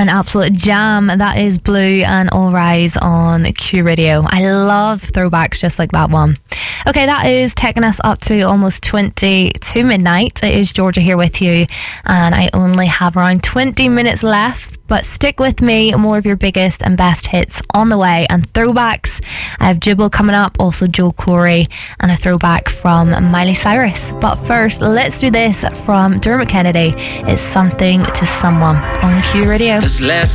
An absolute jam. That is Blue and All Rise on Q Radio. I love throwbacks just like that one. Okay, that is taking us up to almost 20 to midnight. It is Georgia here with you, and I only have around 20 minutes left. But stick with me, more of your biggest and best hits on the way and throwbacks. I have Jibble coming up, also Joel Corey, and a throwback from Miley Cyrus. But first, let's do this from Dermot Kennedy. It's Something to Someone on Q Radio. This last